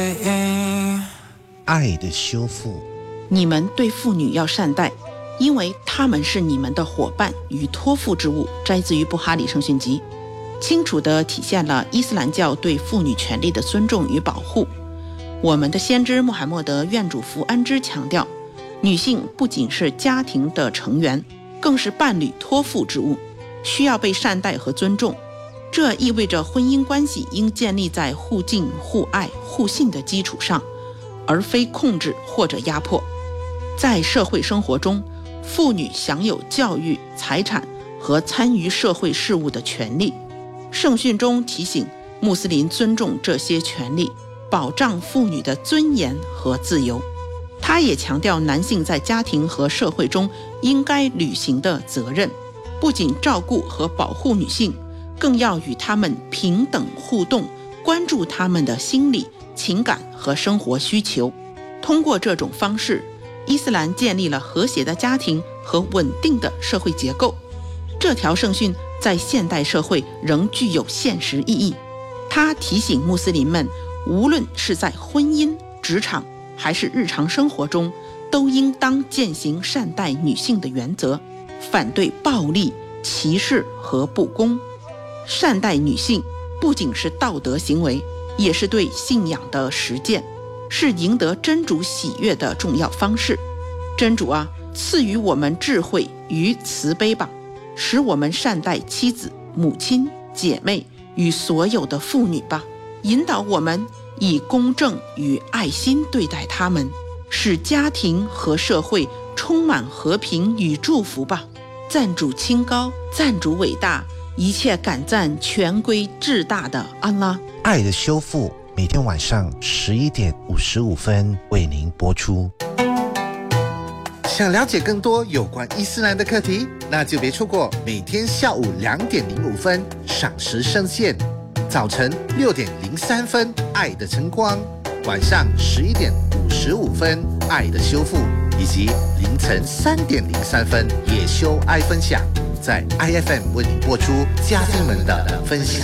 爱的修复。 你们对妇女要善待，因为她们是你们的伙伴与托付之物，摘自于布哈里圣训集，清楚地体现了伊斯兰教对妇女权利的尊重与保护。我们的先知穆罕默德愿主福安之强调，女性不仅是家庭的成员，更是伴侣托付之物，需要被善待和尊重。这意味着婚姻关系应建立在互敬、互爱、互信的基础上，而非控制或者压迫。在社会生活中，妇女享有教育、财产和参与社会事务的权利。圣训中提醒穆斯林尊重这些权利，保障妇女的尊严和自由。他也强调男性在家庭和社会中应该履行的责任，不仅照顾和保护女性，更要与她们平等互动，关注她们的心理、情感和生活需求。通过这种方式，伊斯兰建立了和谐的家庭和稳定的社会结构。这条圣训在现代社会仍具有现实意义。它提醒穆斯林们，无论是在婚姻、职场还是日常生活中，都应当践行善待女性的原则，反对暴力、歧视和不公。善待女性不仅是道德行为，也是对信仰的实践，是赢得真主喜悦的重要方式。真主啊，赐予我们智慧与慈悲吧，使我们善待妻子、母亲、姐妹与所有的妇女吧，引导我们以公正与爱心对待她们，使家庭和社会充满和平与祝福吧。赞主清高，赞主伟大，一切感赞全归至大的安拉。 爱的修复每天晚上11点55分为您播出。 想了解更多有关伊斯兰的课题，那就别错过每天下午2点05分赏识圣线，早晨6点03分爱的晨光，晚上11点55分爱的修复，以及凌晨3点03分也修爱分享，在 IFM 为您播出嘉宾们的分享。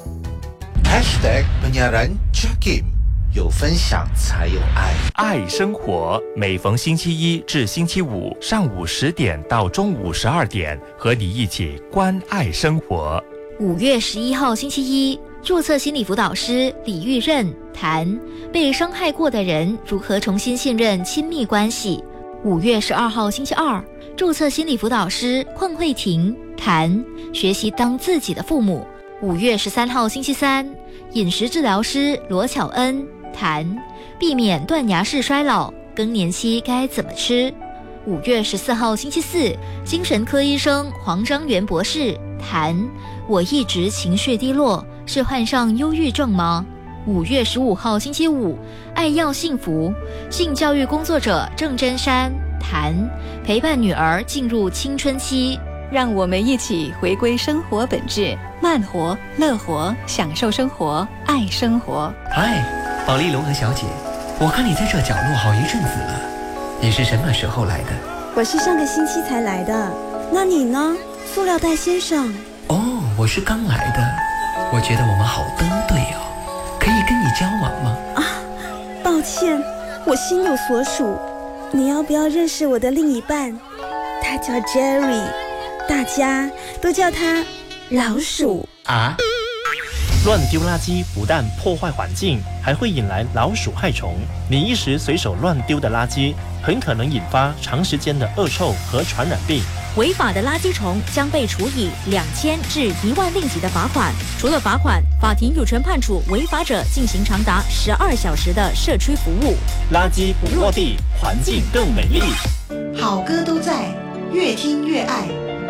#penyiaran Jakim， 有分享才有爱。 爱生活，每逢星期一至星期五上午10点到中午12点，和你一起关爱生活。 5月11号星期一，注册心理辅导师李玉任谈被伤害过的人如何重新信任亲密关系。5月12号星期二，注册心理辅导师邝慧婷谈学习当自己的父母。5月13号星期三，饮食治疗师罗巧恩谈避免断崖式衰老，更年期该怎么吃。5月14号星期四，精神科医生黄章元博士谈我一直情绪低落，是患上忧郁症吗？5月15号星期五，爱要幸福，性教育工作者郑真山谈陪伴女儿进入青春期。 让我们一起回归生活本质，慢活、乐活，享受生活，爱生活。 嗨，保利龙和小姐，我看你在这角落好一阵子了，你是什么时候来的？ 我是上个星期才来的，那你呢，塑料袋先生？ 哦，我是刚来的。我觉得我们好登对哦，可以跟你交往吗？ 啊，抱歉，我心有所属。你要不要认识我的另一半？他叫 Jerry， 大家都叫他老鼠啊。乱丢垃圾不但破坏环境，还会引来老鼠害虫。你一时随手乱丢的垃圾，很可能引发长时间的恶臭和传染病。 违法的垃圾虫将被处以2000至1万令吉的罚款。除了罚款，法庭有权判处违法者进行长达12小时的社区服务。 垃圾不落地，环境更美丽。 好歌都在，越听越爱。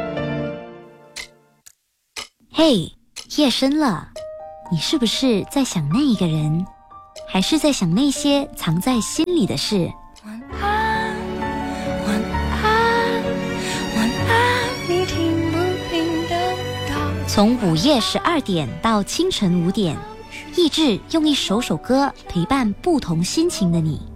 嘿，夜深了，你是不是在想那一个人，还是在想那些藏在心里的事？ 晚安，晚安，晚安，你听不听得到？ 从午夜12点到清晨5点，意志用一首首歌陪伴不同心情的你。